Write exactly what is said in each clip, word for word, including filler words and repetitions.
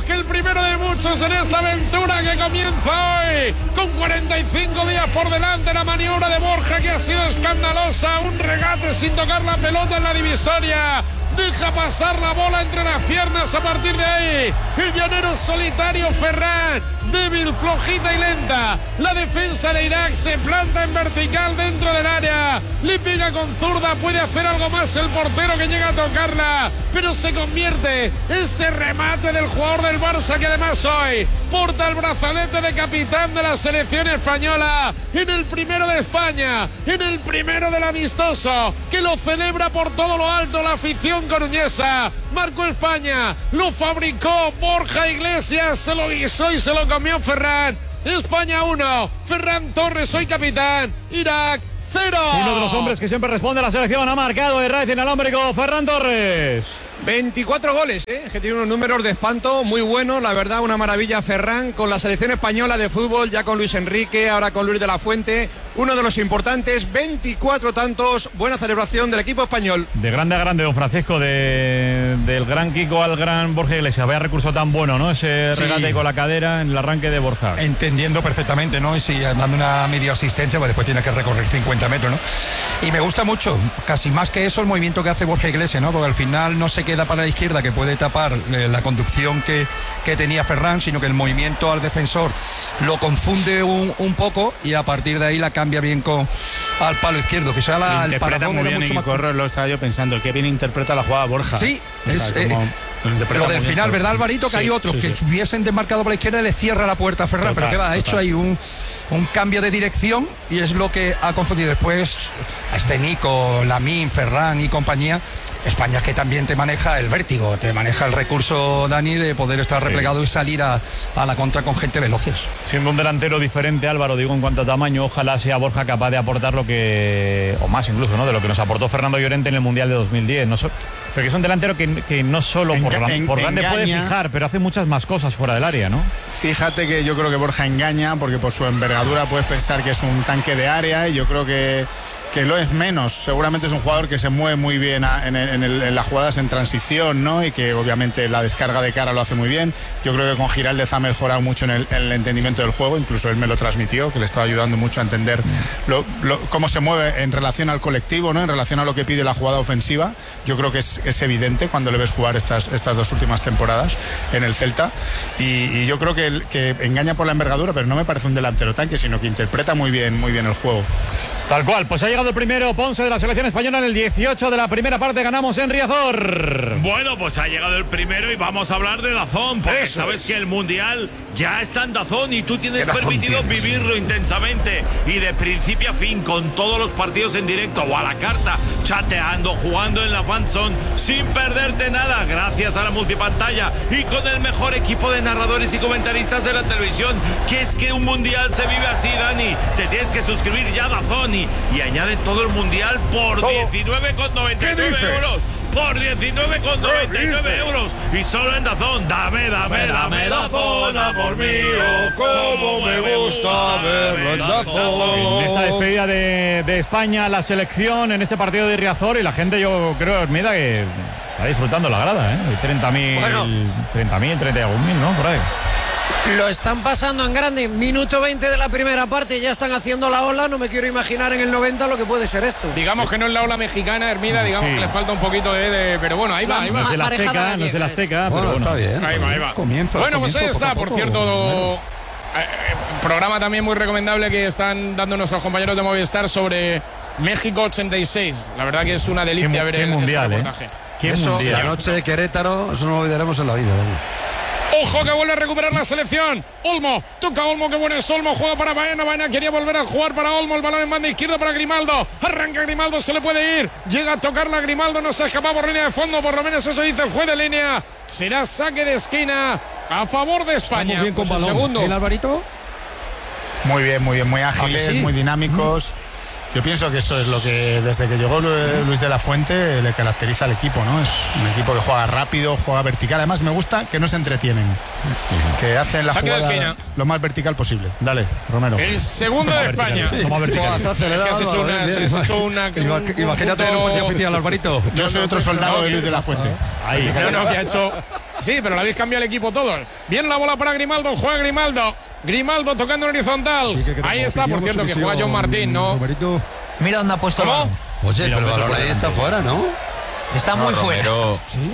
que el primero de muchos en esta aventura que comienza hoy, con cuarenta y cinco días por delante. La maniobra de Borja, que ha sido escandalosa, un regate sin tocar la pelota en la divisoria, deja pasar la bola entre las piernas. A partir de ahí, el llanero solitario Ferran, débil, flojita y lenta. La defensa de Irak se planta en vertical dentro del área, le pega con zurda, puede hacer algo más el portero que llega a tocarla, pero se convierte ese remate del jugador del Barça, que además hoy porta el brazalete de capitán de la selección española, en el primero de España, en el primero del amistoso, que lo celebra por todo lo alto la afición coruñesa. Marcó España, lo fabricó Borja Iglesias, se lo guisó y se lo comió Ferran. España uno, Ferran Torres, hoy capitán. Irak cero. Uno de los hombres que siempre responde a la selección ha marcado de raíz inalámbrico, Ferran Torres. veinticuatro goles, ¿eh? Que tiene unos números de espanto muy buenos, la verdad, una maravilla Ferran, con la selección española de fútbol, ya con Luis Enrique, ahora con Luis de la Fuente, uno de los importantes, veinticuatro tantos, buena celebración del equipo español. De grande a grande, don Francisco, de, del gran Kiko al gran Borja Iglesias, vaya recurso tan bueno, ¿no? Ese sí. Regate con la cadera en el arranque de Borja. Entendiendo perfectamente, ¿no? Y si dando una media asistencia, pues después tiene que recorrer cincuenta metros, ¿no? Y me gusta mucho, casi más que eso, el movimiento que hace Borja Iglesias, ¿no? Porque al final no se queda para la izquierda, que puede tapar eh, la conducción que, que tenía Ferran, sino que el movimiento al defensor lo confunde un, un poco, y a partir de ahí la cambia bien con al palo izquierdo, que sea la, el interpreta muy bien, y más... corro, lo estaba yo pensando, que bien interpreta la jugada Borja. Sí, o sea, es, como... eh, lo del final, ¿verdad, Alvarito? Que sí, hay otros sí, que sí. hubiesen desmarcado por la izquierda y le cierra la puerta a Ferran, total, pero que va, ha hecho ahí un, un cambio de dirección, y es lo que ha confundido después a este Nico, Lamine, Ferran y compañía. España, que también te maneja el vértigo, te maneja el recurso, Dani, de poder estar replegado sí. y salir a, a la contra con gente veloces. Siendo un delantero diferente, Álvaro, digo, en cuanto a tamaño, ojalá sea Borja capaz de aportar lo que, o más incluso, ¿no? De lo que nos aportó Fernando Llorente en el Mundial de dos mil diez. No so, porque es un delantero que, que no solo Enga, por, en, por grande puede fijar, pero hace muchas más cosas fuera del área, ¿no? Fíjate que yo creo que Borja engaña, porque por su envergadura puedes pensar que es un tanque de área, y yo creo que que lo es menos. Seguramente es un jugador que se mueve muy bien a, en, el, en, el, en las jugadas en transición, ¿no? Y que obviamente la descarga de cara lo hace muy bien. Yo creo que con Giraldez ha mejorado mucho en el, en el entendimiento del juego, incluso él me lo transmitió, que le estaba ayudando mucho a entender lo, lo, cómo se mueve en relación al colectivo, ¿no? En relación a lo que pide la jugada ofensiva. Yo creo que es, es evidente cuando le ves jugar estas, estas dos últimas temporadas en el Celta, y, y yo creo que, el, que engaña por la envergadura, pero no me parece un delantero tanque, sino que interpreta muy bien, muy bien el juego. Tal cual, pues ha llegado el primero Ponce de la selección española en el dieciocho de la primera parte. Ganamos en Riazor. Bueno, pues ha llegado el primero y vamos a hablar de DAZN, porque Eso sabes es. que el Mundial ya está en DAZN y tú tienes permitido tienes? vivirlo intensamente y de principio a fin, con todos los partidos en directo o a la carta, chateando, jugando en la fanzone, sin perderte nada, gracias a la multipantalla y con el mejor equipo de narradores y comentaristas de la televisión. Que es que un Mundial se vive así, Dani. Te tienes que suscribir ya a DAZN y, y añade todo el Mundial por diecinueve con noventa y nueve euros. Por diecinueve con noventa y nueve euros. Y solo en DAZN. Dame, dame, dame DAZN, amor mío. Cómo me gusta verlo en DAZN. En esta despedida de, de España, la selección, en este partido de Riazor, y la gente, yo creo, Hermida, que está disfrutando la grada, ¿eh? treinta mil, bueno. treinta mil, treinta y algún mil, ¿no? Por ahí. Lo están pasando en grande. Minuto veinte de la primera parte, ya están haciendo la ola. No me quiero imaginar en el noventa lo que puede ser esto. Digamos que no es la ola mexicana, Hermida, digamos sí. que le falta un poquito de, de... Pero bueno, ahí va, ahí va. No es el Azteca, no es el Azteca, bueno, pero bueno. Está bien. Ahí va, ahí va. Comienzo, bueno, comienzo, pues ahí está, poco, por cierto... Poco, eh, programa también muy recomendable que están dando nuestros compañeros de Movistar sobre México ochenta y seis. La verdad que es una delicia qué, ver qué el mundial, reportaje. ¿eh? Qué eso, mundial. La noche de Querétaro, eso no lo olvidaremos en la vida, vamos. Ojo que vuelve a recuperar la selección. Olmo, toca Olmo, que bueno es Olmo, juega para Baena. Baena quería volver a jugar para Olmo. El balón en banda izquierda para Grimaldo. Arranca Grimaldo, se le puede ir. Llega a tocarla Grimaldo, no se escapa por línea de fondo. Por lo menos eso dice el juez de línea. Será saque de esquina a favor de España. Estamos bien con pues balón. El segundo. ¿El Alvarito? Muy bien, muy bien, muy ágiles, sí? muy dinámicos. Yo pienso que eso es lo que desde que llegó Luis de la Fuente le caracteriza al equipo, ¿no? Es un equipo que juega rápido, juega vertical. Además me gusta que no se entretienen, que hacen la Saque jugada lo más vertical posible. Dale, Romero. El segundo de España. Somos verticales. Has hecho una, has hecho una, un, Imagínate en un partido oficial, Alvarito. Yo soy otro soldado de Luis de la Fuente. Ahí, no, no, que ha hecho. Sí, pero lo habéis cambiado el equipo todos. Bien la bola para Grimaldo, juega Grimaldo. Grimaldo tocando en horizontal. Ahí está, por cierto, que juega John Martín, ¿no? Romerito. Mira dónde ha puesto el balón. Oye, pero el balón ahí está fuera, ¿no? Está muy fuera. ¿Sí?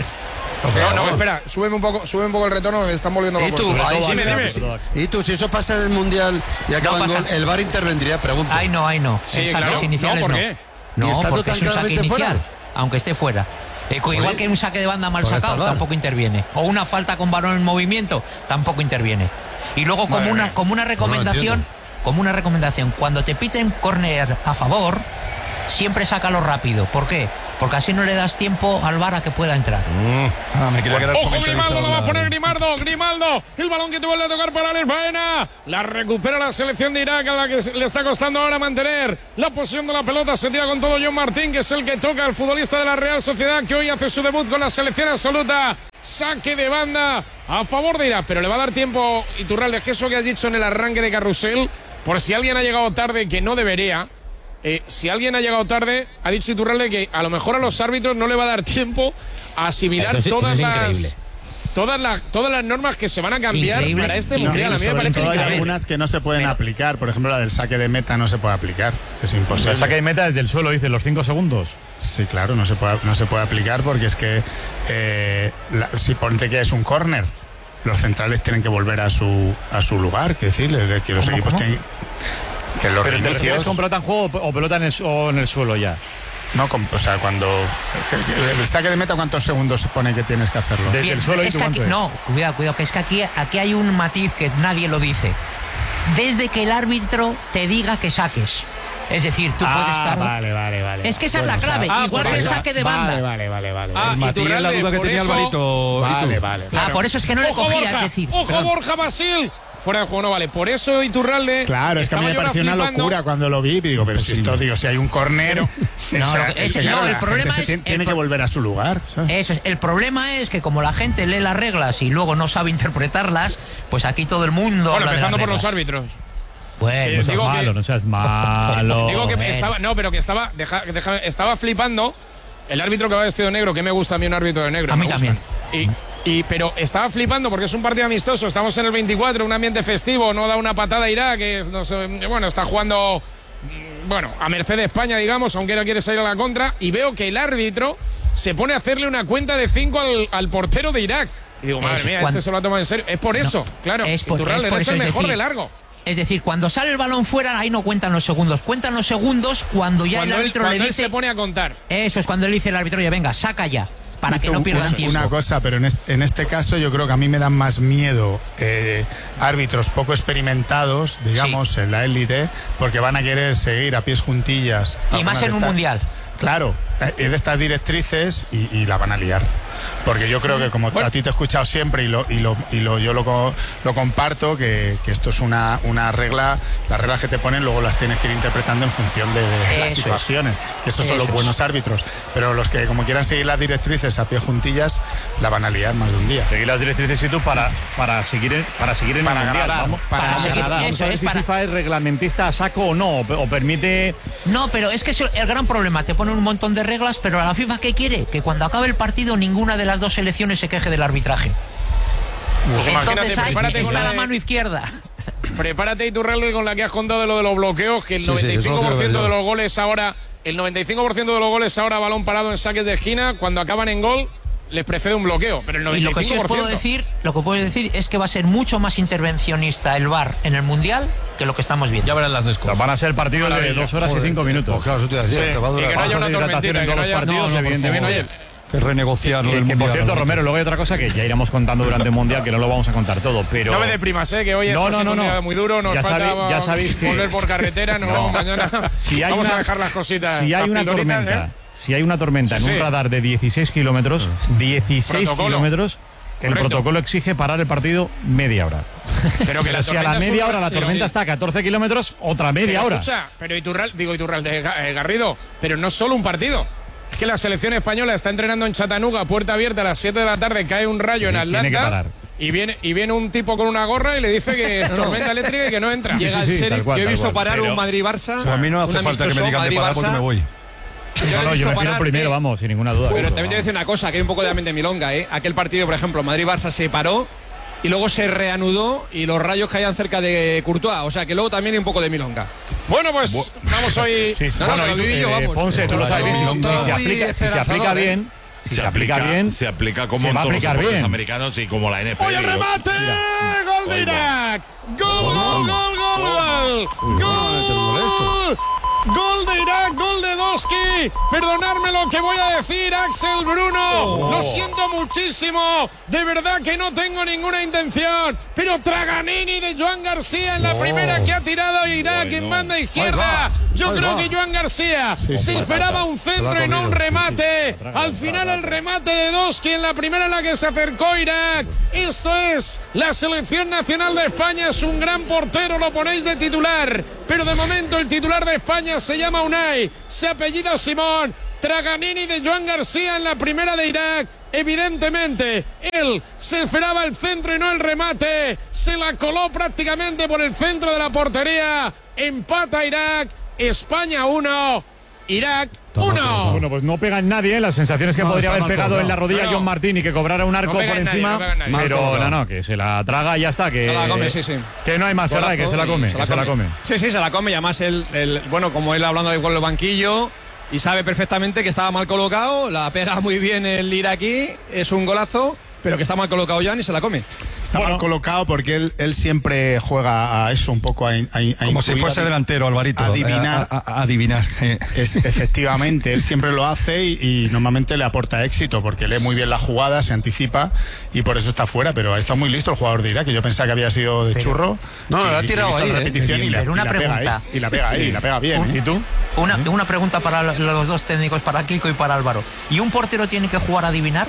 No, no, espera, súbeme un poco, súbeme un poco el retorno, me están volviendo ¿Y tú? locos. Ahí, Dime, dime. ¿Y tú? Si eso pasa en el Mundial y acaba No en pasa. gol, ¿el V A R intervendría? Pregunta. Ahí no, ahí no. Sí, En saques claro. iniciales No, ¿por no. qué? No, ¿Y estando porque tan es un saque claramente inicial, fuera? aunque esté fuera. Eh, igual que un saque de banda mal Pues está sacado, el V A R. tampoco interviene. O una falta con balón en movimiento, tampoco interviene. Y luego, como Madre una, mía. como una recomendación, como una recomendación, cuando te piten córner a favor, siempre sácalo rápido. ¿Por qué? Porque así no le das tiempo al V A R a que pueda entrar. Ah, me quería quedar Ojo, con Grimaldo, lo va a la- poner Grimaldo, Grimaldo, el balón que tuvo que tocar para Alex Baena, la recupera la selección de Irak, a la que le está costando ahora mantener la posición de la pelota, se tira con todo John Martín, que es el que toca, el futbolista de la Real Sociedad, que hoy hace su debut con la selección absoluta, saque de banda a favor de Irak, pero le va a dar tiempo, Iturralde, es que eso que has dicho en el arranque de Carrusel, por si alguien ha llegado tarde, que no debería. Eh, si alguien ha llegado tarde, ha dicho Iturralde que a lo mejor a los árbitros no le va a dar tiempo a asimilar Eso sí, todas, eso es las, increíble. todas, las, todas las normas que se van a cambiar Increíble. para este Y mundial. A mí me Sobre parece todo hay increíble. algunas que no se pueden aplicar. Por ejemplo, la del saque de meta no se puede aplicar. Es imposible. El saque de meta desde el suelo, dice, los cinco segundos. Sí, claro, no se puede, no se puede aplicar porque es que eh, la- si ponte que es un córner, los centrales tienen que volver a su a su lugar, que decir, que los ¿Cómo, equipos cómo? tienen que los ¿Pero te refieres reinicios, con pelota en juego o pelota en el, su- o en el suelo ya? no, con- o sea, cuando que- que el saque de meta, ¿cuántos segundos se pone que tienes que hacerlo? Desde Bien, el suelo y es tú que aquí- cuánto es. no, cuidado, cuidado, que es que aquí, aquí hay un matiz que nadie lo dice. Desde que el árbitro te diga que saques. Es decir, tú puedes estar. vale, vale, vale. Es que esa es la Bueno, clave, ah, igual por que el eso. saque de banda. Vale, vale, vale, vale. Ah, El Matías, la Iturralde, duda que por tenía eso- Alvarito. Vale, ¿Y tú? vale. Ah, por eso es que no le Ojo cogía, Borja, es decir. ojo claro. Borja Basil. Fuera de juego no vale. Por eso Iturralde. Claro, es que a mí me estaba yo pareció una flipando. locura cuando lo vi. Digo, pero si esto, digo, si hay un córner, No, o sea, lo que- es es- que, no, claro, el la problema gente se es- tiene, el tiene pro- que volver a su lugar, ¿sabes? Eso es. El problema es que como la gente lee las reglas y luego no sabe interpretarlas, pues aquí todo el mundo. Bueno, habla de empezando las por los reglas. árbitros. Bueno, Eh, No seas digo que- malo, no seas malo. Digo que Bueno. estaba, no, pero que estaba, deja, deja- estaba flipando el árbitro que va vestido de negro, que me gusta a mí un árbitro de negro. A me mí gustan. también. Y, y, pero estaba flipando porque es un partido amistoso, estamos en el veinticuatro, un ambiente festivo, no da una patada a Irak, que es, no sé, bueno, está jugando, mm, bueno, a merced de España, digamos, aunque no quiere salir a la contra, y veo que el árbitro se pone a hacerle una cuenta de cinco al, al portero de Irak. Y digo, madre Eso es mía, cuando- este se lo ha tomado en serio. Es por eso, claro. es por- Iturralde, es por no es eso, el es mejor decir, de largo. Es decir, cuando sale el balón fuera, ahí no cuentan los segundos. Cuentan los segundos cuando ya Cuando, el él, árbitro cuando le él dice. se pone a contar. Eso es cuando le dice el árbitro, oye, venga, saca ya. Para Y que tú, no pierdan una, tiempo. una cosa, pero en este, en este caso yo creo que a mí me dan más miedo eh, árbitros poco experimentados, digamos, en la élite, porque van a querer seguir a pies juntillas. Y algunas más de en un estas- mundial. Claro, eh, de estas directrices y, y la van a liar. Porque yo creo que como a ti te he escuchado siempre y lo y lo y lo yo lo, co- lo comparto, que, que esto es una, una regla, las reglas que te ponen luego las tienes que ir interpretando en función de, de las Eso es. situaciones, que esos son Eso los es. buenos árbitros, pero los que como quieran seguir las directrices a pie juntillas la van a liar más de un día. Seguir las directrices y tú para, para seguir en, para seguir en Para el mundial. agradar, Vamos, para vamos a seguir, agradar. Vamos eso a ver es, si para- FIFA es reglamentista a saco o no, o, o permite. No, pero es que eso- el gran problema, te ponen un montón de reglas, pero a la FIFA, ¿qué quiere? Que cuando acabe el partido ninguna de las dos selecciones se queje del arbitraje. Pues imagínate, Entonces ahí prepárate con está la la de- mano izquierda. Prepárate, Iturralde, con la que has contado de lo de los bloqueos, que el Sí, sí, noventa y cinco por ciento eso lo quiero ver de yo. los goles ahora, el noventa y cinco por ciento de los goles ahora balón parado en saques de esquina, cuando acaban en gol les precede un bloqueo, pero el Y lo noventa y que sí cinco os por ciento. puedo decir, lo que puedo decir es que va a ser mucho más intervencionista el V A R en el mundial que lo que estamos viendo. Ya verán las O sea, descos. van a ser partidos de Maravilla. dos horas Joder, y cinco minutos. Pues claro, eso te iba a decir, Sí, te va a y durar. que no haya una Bajas de tormentita, hidratación en que todos no los haya- partidos, no, no, por evidentemente. favor, oye, Que renegociar lo Que, del que, por mundial. cierto, Romero, luego hay otra cosa que ya iremos contando durante el mundial, que no lo vamos a contar todo, pero. No me deprimas, eh, que hoy No, está no, siendo no, un día no. muy duro, nos Ya falta sabe- ya sabéis que- volver por carretera, nos No. vamos mañana. Si hay vamos una- a dejar las cositas. Si hay las una pildoritas, tormenta, ¿eh? si hay una tormenta Sí, en un sí. radar de dieciséis kilómetros, dieciséis Protocolo. kilómetros, que el protocolo exige parar el partido media hora. Pero que la si a la media hora la sí, tormenta sí. está a catorce kilómetros, otra media pero hora. Escucha, pero Iturral, digo Iturralde, eh, Garrido, pero no solo un partido. Es que la selección española está entrenando en Chattanooga, puerta abierta a las siete de la tarde, cae un rayo Sí, en tiene que Atlanta. parar. Y viene, y viene un tipo con una gorra y le dice que es tormenta eléctrica y que no entra. Sí, Llega sí, el sí, sheriff. tal cual, Yo he tal visto cual. parar Pero- un Madrid-Barça. Pues a mí no hace un falta que me digan de parar porque me voy. No, no, yo me tiro parar, primero, eh. vamos, sin ninguna duda. Pero Eso, también te voy a vamos. decir una cosa, que hay un poco de ambiente milonga, ¿eh? Aquel partido, por ejemplo, Madrid-Barça se paró y luego se reanudó y los rayos caían cerca de Courtois. O sea que luego también hay un poco de milonga. Bueno, pues vamos hoy. Sí, sí. No, no, Bueno, que lo y tú, viví yo, eh, vamos. Ponce, tú lo sabes bien. Si, si se aplica, si se aplica bien, si se aplica bien, se aplica como se en va a todos los aplicar deportes bien. americanos y como la N F L. ¡Oye, el remate! ¡Gol de Irak! ¡Gol, gol, gol, gol! ¡Gol! ¡Gol de Irak! ¡Gol de Doski! Perdonadme lo que voy a decir, Axel Bruno. Lo siento muchísimo. De verdad que no tengo ninguna intención. Pero Traganini de Joan García en la primera que ha tirado Irak en banda izquierda. Yo Ahí creo va. que Joan García Sí, se sí. esperaba un Se lo centro ha y no un comido. remate. Al final el remate de Doski en la primera en la que se acercó Irak. Esto es la selección nacional de España. Es un gran portero, lo ponéis de titular. Pero de momento el titular de España se llama Unai, se apellida Simón. Traganini de Joan García en la primera de Irak. Evidentemente, él se esperaba el centro y no el remate. Se la coló prácticamente por el centro de la portería. Empata Irak. España uno. Irak uno. Bueno, pues no pega en nadie, ¿eh? Las sensaciones que No, podría está haber mal pegado colocado. en la rodilla No, no. John Martín y que cobrara un arco No pega por en nadie, encima. no pega en nadie. Mal Pero colocado. no, no, que se la traga y ya está. Que, Se la come, sí, sí. Que no hay más, ¿verdad? Que se la come, que se la come. Sí, sí, se la come. Y además, el, el- bueno, como él hablando ahí con el banquillo y sabe perfectamente que estaba mal colocado, la pega muy bien el iraquí, es un golazo, pero que está mal colocado ya y se la come. Está Bueno. mal colocado porque él, él siempre juega a eso un poco, a, a- a Como si influir, fuese a- delantero, Alvarito. adivinar. A, a- a adivinar. eh. Es, efectivamente, él siempre lo hace y, y normalmente le aporta éxito porque lee muy bien la jugada, se anticipa y por eso está fuera. Pero está muy listo el jugador de Irak, que yo pensaba que había sido de churro. No, Y- lo ha y tirado he visto ahí, la eh. repetición y, la, Pero una y la pega pregunta. ahí. Y la pega ahí, y la pega bien. ¿Y ¿eh? tú? Una, una pregunta para los dos técnicos, para Kiko y para Álvaro. ¿Y un portero tiene que jugar a adivinar?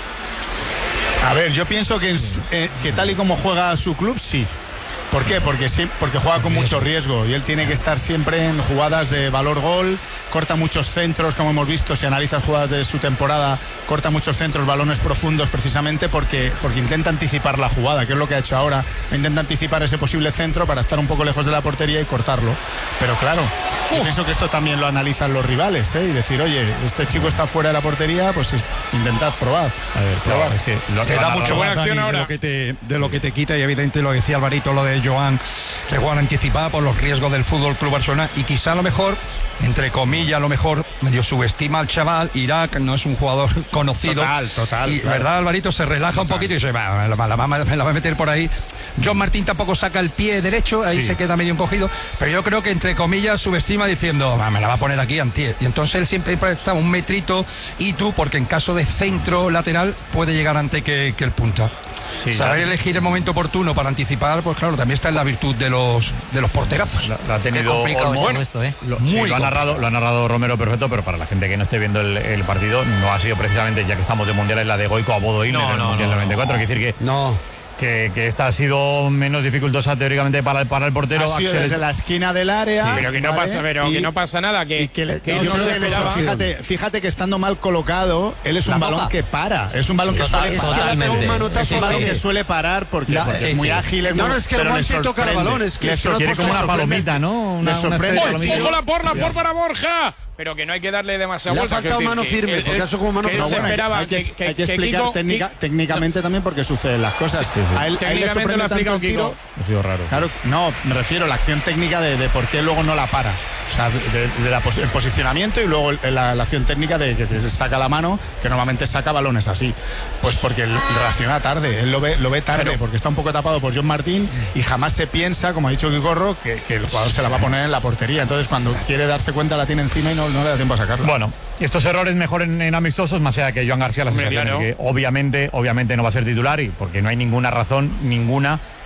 A ver, yo pienso que, en su- eh, que tal y como juega su club, sí. ¿Por qué? Porque, sí, porque juega con mucho riesgo y él tiene que estar siempre en jugadas de valor gol, corta muchos centros, como hemos visto, si analizas jugadas de su temporada, corta muchos centros, balones profundos precisamente porque, porque intenta anticipar la jugada, que es lo que ha hecho ahora, intenta anticipar ese posible centro para estar un poco lejos de la portería y cortarlo. Pero claro, yo pienso que esto también lo analizan los rivales, ¿eh? Y decir, oye, este chico está fuera de la portería, pues es- intentad probar. A ver, probar. es que lo, Te lo da ha mucho narrado. buena más, acción Dani, ahora. de lo que te de lo que te quita, y evidente lo decía Alvarito, lo de Joan, que juegan anticipada por los riesgos del Fútbol Club Barcelona, y quizá a lo mejor, entre comillas, a lo mejor medio subestima al chaval. Irak no es un jugador conocido. Total, total, Y claro. verdad, Alvarito se relaja un poquito y dice, va, me la, me la va- me la va a meter por ahí. John Martín tampoco saca el pie derecho, ahí Sí. se queda medio encogido, pero yo creo que entre comillas subestima diciendo, va, me la va a poner aquí Antier. Y entonces él siempre está un metrito y tú, porque en caso de centro lateral puede llegar antes que, que el punta. Sí, Saber la- elegir el momento oportuno para anticipar, pues claro, también está en la virtud de los de los porterazos. Lo, lo ha Qué tenido complicado es Olmo. todo esto, ¿eh? Lo, Muy sí, lo, ha complicado. narrado, lo ha narrado Romero perfecto, pero para la gente que no esté viendo el, el partido, no ha sido precisamente, ya que estamos de mundial, en la de Goico a Bodo Illner No, en el no, mundial no, noventa y cuatro. Quiere decir que, No. que, que esta ha sido menos dificultosa teóricamente para, el- para el portero. Ha sido Axel- desde la esquina del área. Pero que no ¿vale? pasa, pero Y- que no pasa nada, que, y que, le- que no, yo no no le- le- esperaba. fíjate, fíjate que estando mal colocado, él es un La balón boca. que para. Es un balón que Total, suele es que parar. le ha pegado un manotazo Es un a balón Guille. que suele parar porque, La- porque sí, es muy sí. ágil. Es No, muy- no, es que el pero le guante toca sorprende. balones, que Le es que no Quiere puedes como una sorprende. palomita, ¿no? Una, Le una sorprende. especie de ¡Ojo, palomita. ojo la por, la por para Borja! Pero que no hay que darle demasiada Le ha vuelta. faltado quiero mano decir, firme, que él- porque él- eso como mano que él firme. se Bueno, hay- esperaba hay que, que, que- hay que que explicar Kiko- técnica- técnicamente también porque suceden las cosas. A él, a él le Técnicamente sorprende lo ha tanto explicado el tiro. Kiko. Ha sido raro. Claro, no, me refiero a la acción técnica de, de por qué luego no la para. O sea, de, de la pos- el posicionamiento y luego el- la, la acción técnica de que se saca la mano, que normalmente saca balones así. Pues porque él reacciona tarde, él lo ve, lo ve tarde, porque está un poco tapado por John Martín y jamás se piensa, como ha dicho Quicorro, que, que el jugador se la va a poner en la portería. Entonces, cuando quiere darse cuenta, la tiene encima y no, no le da tiempo a sacarla. Bueno, estos errores mejor en, en amistosos, más allá de que Joan García, la Hombre, sensación claro. es que obviamente, obviamente no va a ser titular, y porque no hay ninguna razón, ninguna,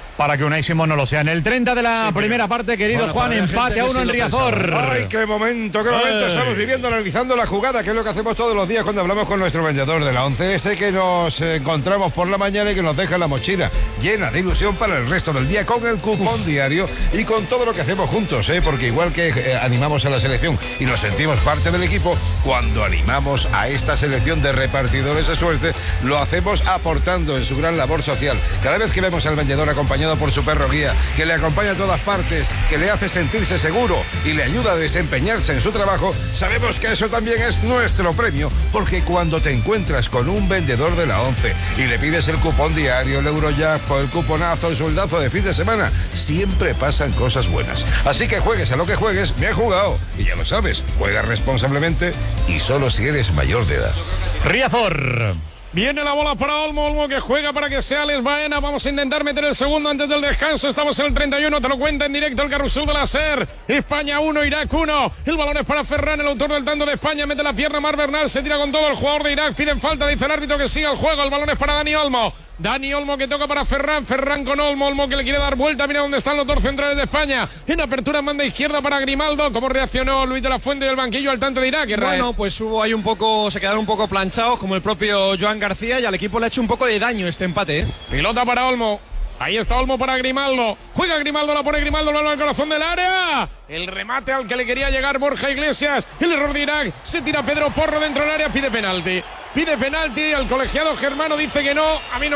para que Unai Simón no lo sea. En el treinta de la sí, primera parte, querido bueno, Juan, empate a uno en Riazor. Ay, qué momento, qué momento Ay. estamos viviendo analizando la jugada, que es lo que hacemos todos los días cuando hablamos con nuestro vendedor de la once, ese que nos encontramos por la mañana y que nos deja la mochila llena de ilusión para el resto del día, con el cupón Uf. diario y con todo lo que hacemos juntos, ¿eh? Porque igual que eh, animamos a la selección y nos sentimos parte del equipo, cuando animamos a esta selección de repartidores de suerte, lo hacemos aportando en su gran labor social. Cada vez que vemos al vendedor acompañado por su perro guía, que le acompaña a todas partes, que le hace sentirse seguro y le ayuda a desempeñarse en su trabajo, sabemos que eso también es nuestro premio, porque cuando te encuentras con un vendedor de la once y le pides el cupón diario, el Eurojackpot, el cuponazo, el sueldazo de fin de semana, siempre pasan cosas buenas. Así que juegues a lo que juegues, me he jugado. Y ya lo sabes, juega responsablemente y solo si eres mayor de edad. Riazor. Viene la bola para Olmo, Olmo que juega para que sea Les Baena. Vamos a intentar meter el segundo antes del descanso. Estamos en el treinta y uno, te lo cuenta en directo el carrusel de la SER. España uno, Irak uno. El balón es para Ferran, el autor del tanto de España. Mete la pierna Mar Bernal, se tira con todo el jugador de Irak. Piden falta, dice el árbitro que siga el juego. El balón es para Dani Olmo. Dani Olmo que toca para Ferran, Ferran con Olmo, Olmo que le quiere dar vuelta, mira dónde están los dos centrales de España, en apertura manda izquierda para Grimaldo. ¿Cómo reaccionó Luis de la Fuente del banquillo al tanto de Irak? Israel? Bueno, pues hubo ahí un poco, se quedaron un poco planchados como el propio Joan García y al equipo le ha hecho un poco de daño este empate, ¿eh? Pilota para Olmo. Ahí está Olmo para Grimaldo. Juega Grimaldo, la pone Grimaldo, balón al corazón del área. El remate al que le quería llegar Borja Iglesias. El error de Irak. Se tira Pedro Porro dentro del área, pide penalti. Pide penalti, el colegiado germano dice que no. A mí no